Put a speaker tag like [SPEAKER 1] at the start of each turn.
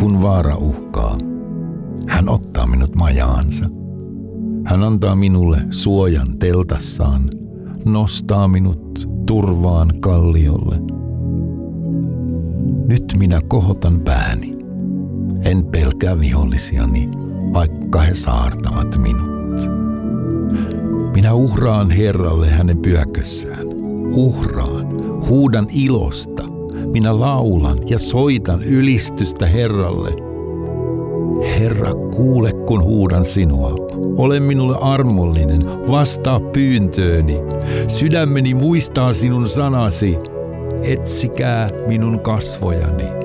[SPEAKER 1] kun vaara uhkaa, hän ottaa minut majaansa. Hän antaa minulle suojan teltassaan, nostaa minut turvaan kalliolle. Nyt minä kohotan pääni. En pelkää vihollisiani, vaikka he saartavat minut. Minä uhraan Herralle hänen pyhäkössään. Uhraan, huudan ilosta. Minä laulan ja soitan ylistystä Herralle. Herra, kuule, kun huudan sinua. Ole minulle armollinen, vastaa pyyntööni. Sydämeni muistaa sinun sanasi. Etsikää minun kasvojani.